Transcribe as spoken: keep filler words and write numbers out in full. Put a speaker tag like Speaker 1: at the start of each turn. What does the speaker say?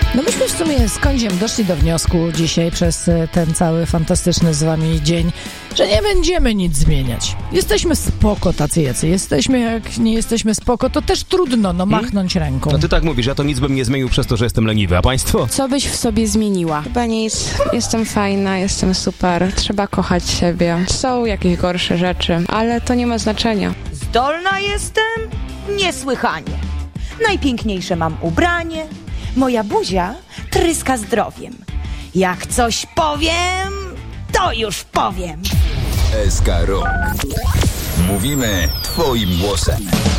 Speaker 1: No myśmy w sumie z Kądziem doszli do wniosku dzisiaj przez ten cały fantastyczny z wami dzień, że nie będziemy nic zmieniać. Jesteśmy spoko tacy jacy jesteśmy, jak nie jesteśmy spoko, to też trudno, no machnąć hmm? ręką.
Speaker 2: No ty tak mówisz, ja to nic bym nie zmienił przez to, że jestem leniwy, a państwo?
Speaker 3: Co byś w sobie zmieniła?
Speaker 4: Chyba nic. Jestem fajna, jestem super. Trzeba kochać siebie. Są jakieś gorsze rzeczy, ale to nie ma znaczenia.
Speaker 5: Zdolna jestem? Niesłychanie. Najpiękniejsze mam ubranie. Moja buzia tryska zdrowiem. Jak coś powiem, to już powiem.
Speaker 6: S K Rock. Mówimy twoim głosem.